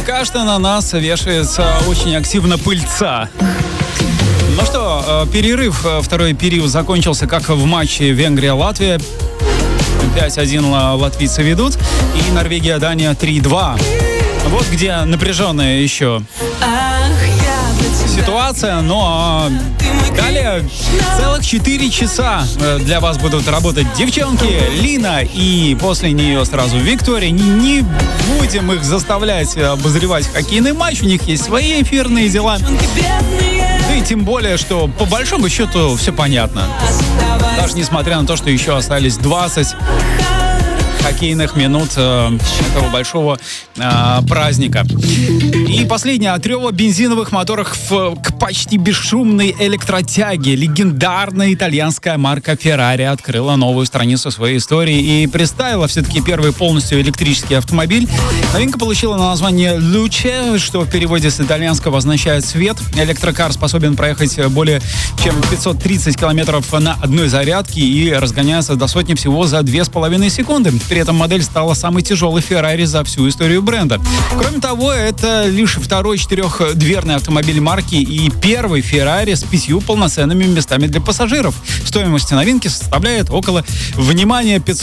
Пока что на нас вешается очень активно пыльца. Ну что, перерыв, второй период закончился как в матче Венгрия-Латвия. 5-1 латвийцы ведут. И Норвегия-Дания 3-2. Вот где напряженная еще ситуация, но далее целых 4 часа для вас будут работать девчонки Лина и после нее сразу Виктория. Не будем их заставлять обозревать хоккейный матч, у них есть свои эфирные дела. Да и тем более, что по большому счету все понятно. Даже несмотря на то, что еще остались 20 хоккейных минут этого большого праздника. И последнее. От рева бензиновых моторов к почти бесшумной электротяге легендарная итальянская марка Ferrari открыла новую страницу своей истории и представила все-таки первый полностью электрический автомобиль. Новинка получила название Luce, что в переводе с итальянского означает «свет». Электрокар способен проехать более чем 530 километров на одной зарядке и разгоняется до сотни всего за 2,5 секунды. При этом модель стала самой тяжелой Ferrari за всю историю бренда. Кроме того, это лишь второй четырехдверный автомобиль марки и первый Ferrari с 5 полноценными местами для пассажиров. Стоимость новинки составляет около, внимание,